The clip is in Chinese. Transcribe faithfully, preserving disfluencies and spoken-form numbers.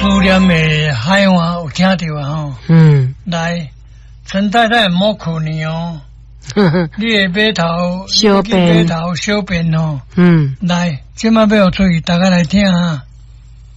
思念的海湾有听到啊吼？ 嗯， 来，陈太太莫哭你哦。你的码头， 小便码头小便哦。 嗯， 来，今晚要出去，大家来听啊。